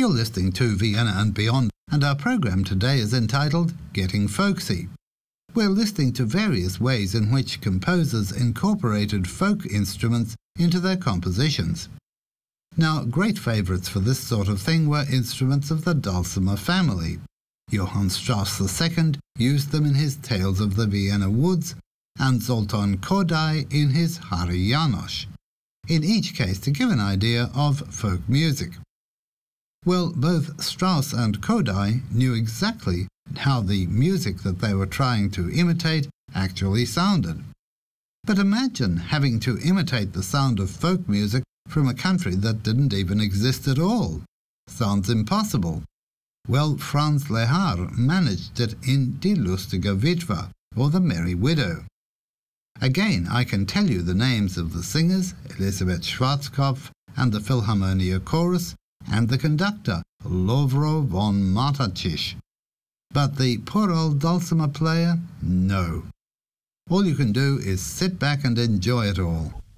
You're listening to Vienna and Beyond, and our program today is entitled Getting Folksy. We're listening to various ways in which composers incorporated folk instruments into their compositions. Now, great favourites for this sort of thing were instruments of the dulcimer family. Johann Strauss II used them in his Tales of the Vienna Woods, and Zoltan Kodály in his Hari János, in each case to give an idea of folk music. Well, both Strauss and Kodály knew exactly how the music that they were trying to imitate actually sounded. But imagine having to imitate the sound of folk music from a country that didn't even exist at all. Sounds impossible. Well, Franz Lehár managed it in Die lustige Witwe, or The Merry Widow. Again, I can tell you the names of the singers, Elisabeth Schwarzkopf, and the Philharmonia Chorus, and the conductor, Lovro von Matačić. But the poor old dulcimer player? No. All you can do is sit back and enjoy it all.